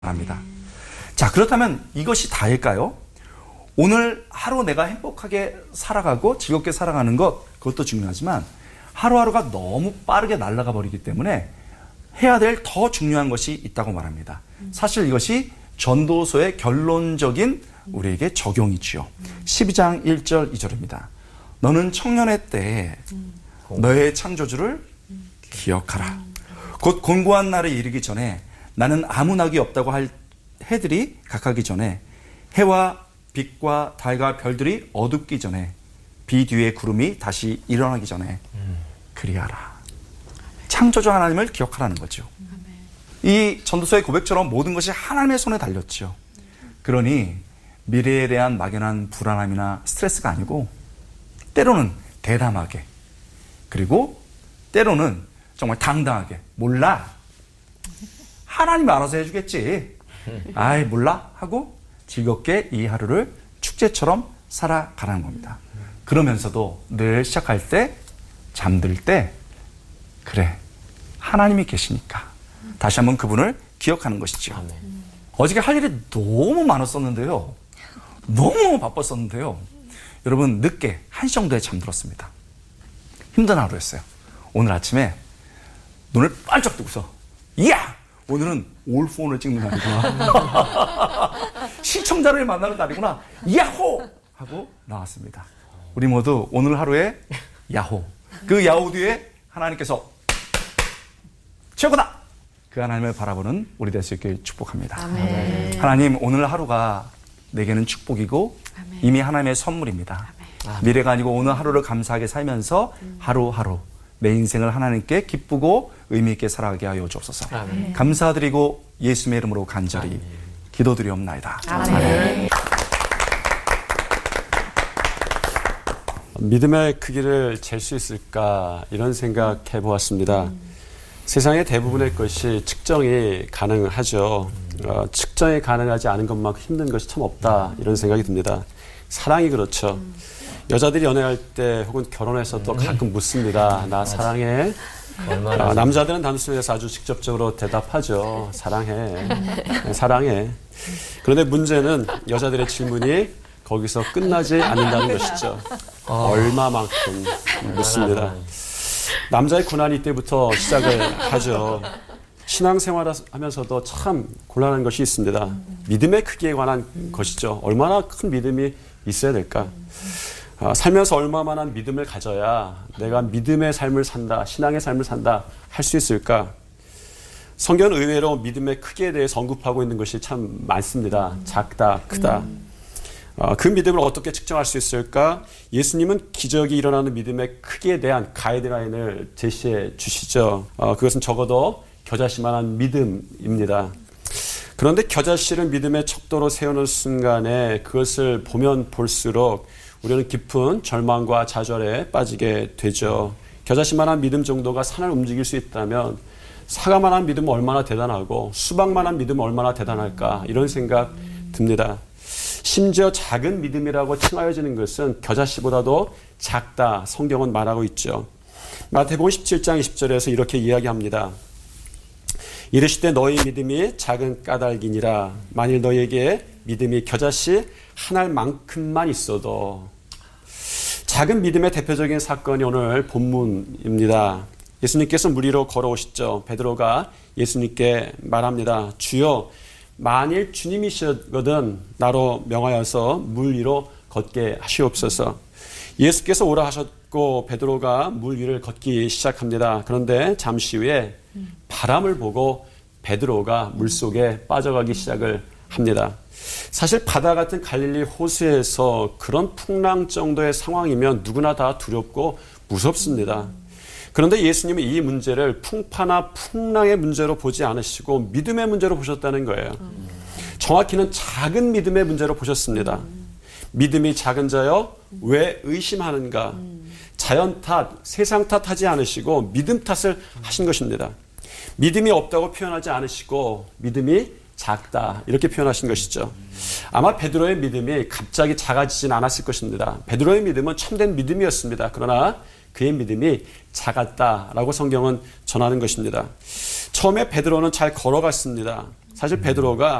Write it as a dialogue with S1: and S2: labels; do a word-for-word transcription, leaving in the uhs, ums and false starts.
S1: 합니다. 자, 그렇다면 이것이 다일까요? 오늘 하루 내가 행복하게 살아가고 즐겁게 살아가는 것, 그것도 중요하지만 하루하루가 너무 빠르게 날아가 버리기 때문에 해야 될 더 중요한 것이 있다고 말합니다. 사실 이것이 전도서의 결론적인 우리에게 적용이지요. 십이 장 일 절 이 절입니다. 너는 청년의 때에 너의 창조주를 기억하라. 곧 곤고한 날에 이르기 전에 나는 아무 낙이 없다고 할 해들이 각하기 전에 해와 빛과 달과 별들이 어둡기 전에 비 뒤에 구름이 다시 일어나기 전에 그리하라. 창조주 하나님을 기억하라는 거죠. 이 전도서의 고백처럼 모든 것이 하나님의 손에 달렸죠. 그러니 미래에 대한 막연한 불안함이나 스트레스가 아니고 때로는 대담하게, 그리고 때로는 정말 당당하게, 몰라, 하나님이 알아서 해주겠지, 아이 몰라 하고 즐겁게 이 하루를 축제처럼 살아가라는 겁니다. 그러면서도 늘 시작할 때, 잠들 때, 그래, 하나님이 계시니까 다시 한번 그분을 기억하는 것이죠. 아멘. 어저께 할 일이 너무 많았었는데요, 너무 바빴었는데요, 여러분 늦게 한 시 정도에 잠들었습니다. 힘든 하루였어요. 오늘 아침에 눈을 반짝 뜨고서 이야! 오늘은 올폰을 찍는 날이구나. 시청자를 만나는 날이구나. 야호! 하고 나왔습니다. 우리 모두 오늘 하루에 야호. 그 야호 뒤에 하나님께서 최고다! 그 하나님을 바라보는 우리 될 수 있길 축복합니다.
S2: 아멘.
S1: 하나님, 오늘 하루가 내게는 축복이고 아멘. 이미 하나님의 선물입니다. 아멘. 미래가 아니고 오늘 하루를 감사하게 살면서 음. 하루하루 내 인생을 하나님께 기쁘고 의미 있게 살아가게 하여 주옵소서. 아멘. 감사드리고 예수님의 이름으로 간절히 아멘. 기도드리옵나이다. 아멘. 아멘.
S3: 믿음의 크기를 잴 수 있을까, 이런 생각해 보았습니다. 음. 세상의 대부분의 것이 측정이 가능하죠. 어, 측정이 가능하지 않은 것만큼 힘든 것이 참 없다, 이런 생각이 듭니다. 사랑이 그렇죠. 음. 여자들이 연애할 때 혹은 결혼해서도 음. 가끔 묻습니다. 나 사랑해. 아, 남자들은 단순해서 아주 직접적으로 대답하죠. 사랑해. 사랑해. 그런데 문제는 여자들의 질문이 거기서 끝나지 않는다는 것이죠. 어. 얼마만큼 묻습니다. 남자의 고난이 이때부터 시작을 하죠. 신앙생활 하면서도 참 곤란한 것이 있습니다. 믿음의 크기에 관한 것이죠. 얼마나 큰 믿음이 있어야 될까? 아, 살면서 얼마만한 믿음을 가져야 내가 믿음의 삶을 산다, 신앙의 삶을 산다 할 수 있을까? 성경은 의외로 믿음의 크기에 대해서 언급하고 있는 것이 참 많습니다. 작다, 크다. 음. 어, 그 믿음을 어떻게 측정할 수 있을까? 예수님은 기적이 일어나는 믿음의 크기에 대한 가이드라인을 제시해 주시죠. 어, 그것은 적어도 겨자씨만한 믿음입니다. 그런데 겨자씨를 믿음의 척도로 세우는 순간에 그것을 보면 볼수록 우리는 깊은 절망과 좌절에 빠지게 되죠. 겨자씨만한 믿음 정도가 산을 움직일 수 있다면 사과만한 믿음은 얼마나 대단하고 수박만한 믿음은 얼마나 대단할까, 이런 생각 듭니다. 심지어 작은 믿음이라고 칭하여지는 것은 겨자씨보다도 작다, 성경은 말하고 있죠. 마태복음 십칠 장 이십 절에서 이렇게 이야기합니다. 이르시되 너희 믿음이 작은 까닭이니라. 만일 너희에게 믿음이 겨자씨 한 알만큼만 있어도. 작은 믿음의 대표적인 사건이 오늘 본문입니다. 예수님께서 물 위로 걸어오시죠. 베드로가 예수님께 말합니다. 주여, 만일 주님이시거든 나로 명하여서 물 위로 걷게 하시옵소서. 예수께서 오라 하셨고 베드로가 물 위를 걷기 시작합니다. 그런데 잠시 후에 바람을 보고 베드로가 물속에 빠져가기 시작을 합니다. 사실 바다 같은 갈릴리 호수에서 그런 풍랑 정도의 상황이면 누구나 다 두렵고 무섭습니다. 그런데 예수님은 이 문제를 풍파나 풍랑의 문제로 보지 않으시고 믿음의 문제로 보셨다는 거예요. 정확히는 작은 믿음의 문제로 보셨습니다. 믿음이 작은 자여 왜 의심하는가? 자연 탓, 세상 탓하지 않으시고 믿음 탓을 하신 것입니다. 믿음이 없다고 표현하지 않으시고 믿음이 작다, 이렇게 표현하신 것이죠. 아마 베드로의 믿음이 갑자기 작아지진 않았을 것입니다. 베드로의 믿음은 참된 믿음이었습니다. 그러나 그의 믿음이 작았다라고 성경은 전하는 것입니다. 처음에 베드로는 잘 걸어갔습니다. 사실 베드로가